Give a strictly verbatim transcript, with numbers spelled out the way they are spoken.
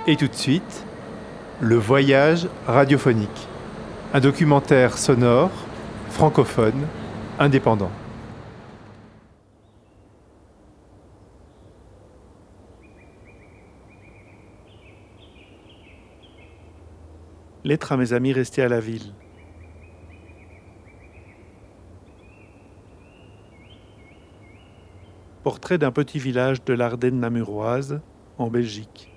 Et tout de suite, le voyage radiophonique. Un documentaire sonore, francophone, indépendant. Lettre à mes amis restés à la ville. Portrait d'un petit village de l'Ardenne namuroise, en Belgique.